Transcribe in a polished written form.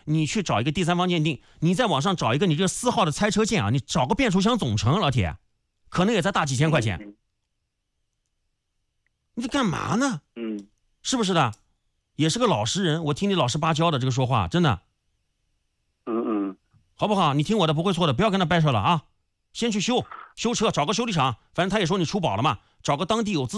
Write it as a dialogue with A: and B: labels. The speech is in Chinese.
A: 你去找一个第三方鉴定，你在网上找一个你这个4号的拆车件啊，你找个变速箱总成，老铁，可能也才大几千块钱。你这干嘛呢？是不是的？也是个老实人，我听你老实巴交的这个说话，真的。好不好？你听我的，不会错的，不要跟他掰扯了啊！先去修车，找个修理厂，反正他也说你出保了嘛，找个当地有资